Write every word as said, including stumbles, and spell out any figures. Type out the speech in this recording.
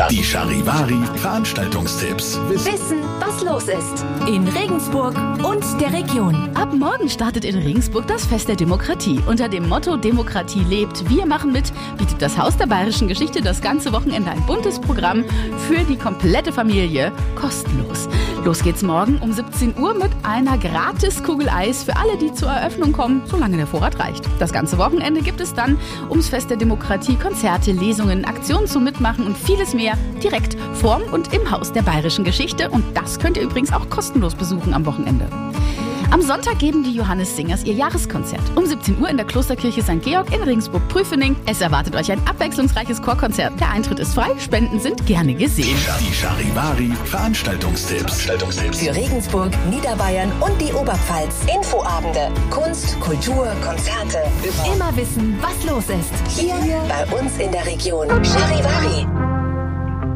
Die Charivari Veranstaltungstipps. Wissen, was los ist. In Regensburg und der Region. Ab morgen startet in Regensburg das Fest der Demokratie. Unter dem Motto Demokratie lebt, wir machen mit, bietet das Haus der Bayerischen Geschichte das ganze Wochenende ein buntes Programm für die komplette Familie, kostenlos. Los geht's morgen um siebzehn Uhr mit einer Gratiskugel Eis für alle, die zur Eröffnung kommen, solange der Vorrat reicht. Das ganze Wochenende gibt es dann ums Fest der Demokratie Konzerte, Lesungen, Aktionen zum Mitmachen und vieles mehr direkt vorm und im Haus der Bayerischen Geschichte. Und das könnt ihr übrigens auch kostenlos besuchen am Wochenende. Am Sonntag geben die Johannes Singers ihr Jahreskonzert. Um siebzehn Uhr in der Klosterkirche Sankt Georg in Regensburg-Prüfening. Es erwartet euch ein abwechslungsreiches Chorkonzert. Der Eintritt ist frei, Spenden sind gerne gesehen. Die Charivari Veranstaltungstipps. Für Regensburg, Niederbayern und die Oberpfalz. Infoabende, Kunst, Kultur, Konzerte. Immer wissen, was los ist. Hier bei uns in der Region. Charivari.